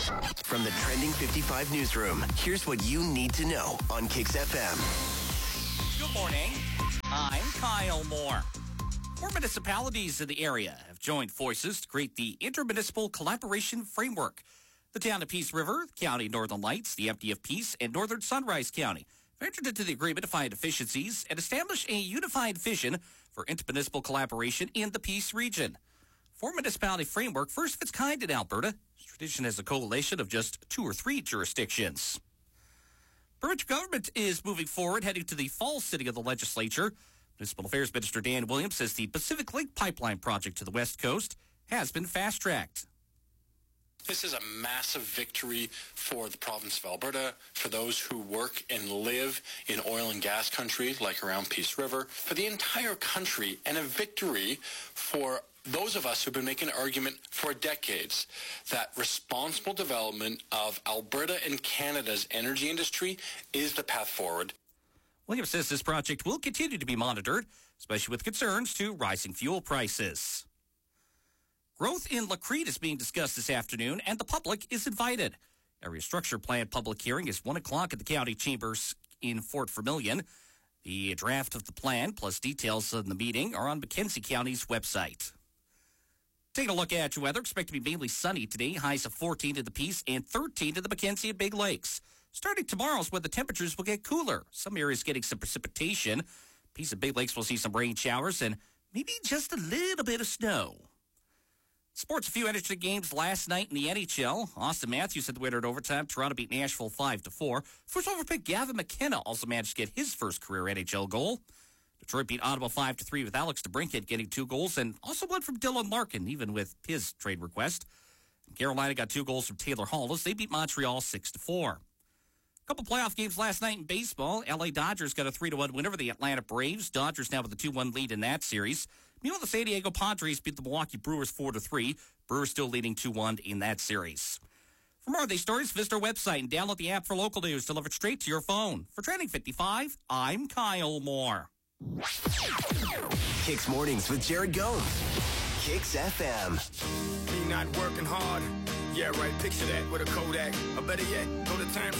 From the Trending 55 newsroom, here's what you need to know on Kicks FM. Good morning. I'm Kyle Moore. 4 municipalities in the area have joined forces to create the Intermunicipal Collaboration Framework. The town of Peace River, the County of Northern Lights, the MD of Peace, and Northern Sunrise County have entered into the agreement to find efficiencies and establish a unified vision for intermunicipal collaboration in the Peace region. 4 municipality framework, first of its kind in Alberta. Its tradition as a coalition of just 2 or 3 jurisdictions. Provincial government is moving forward, heading to the fall sitting of the legislature. Municipal Affairs Minister Dan Williams says the Pacific Link Pipeline project to the West Coast has been fast-tracked. This is a massive victory for the province of Alberta, for those who work and live in oil and gas country like around Peace River, for the entire country, and a victory for those of us who've been making an argument for decades that responsible development of Alberta and Canada's energy industry is the path forward. Williams says this project will continue to be monitored, especially with concerns to rising fuel prices. Growth in La Crete is being discussed this afternoon, and the public is invited. Area Structure Plan public hearing is 1 o'clock at the county chambers in Fort Vermilion. The draft of the plan, plus details of the meeting, are on Mackenzie County's website. Taking a look at your weather, expect to be mainly sunny today. Highs of 14 to the Peace and 13 to the Mackenzie and Big Lakes. Starting tomorrow is when the temperatures will get cooler. Some areas getting some precipitation. Peace and Big Lakes will see some rain showers and maybe just a little bit of snow. Sports, a few interesting games last night in the NHL. Austin Matthews had the winner in overtime. Toronto beat Nashville 5-4. First overall pick Gavin McKenna also managed to get his first career NHL goal. Detroit beat Ottawa 5-3 with Alex DeBrincat getting 2 goals, and also one from Dylan Larkin, even with his trade request. Carolina got 2 goals from Taylor Hall as they beat Montreal 6-4. A couple playoff games last night in baseball. LA Dodgers got a 3-1 win over the Atlanta Braves. Dodgers now with a 2-1 lead in that series. Meanwhile, the San Diego Padres beat the Milwaukee Brewers 4-3. Brewers still leading 2-1 in that series. For more of these stories, visit our website and download the app for local news delivered straight to your phone. For Trending 55, I'm Kyle Moore. Kicks Mornings with Jared Gomes. Kicks FM. Me not working hard. Yeah, right. Picture that with a Kodak. Or better yet, go to time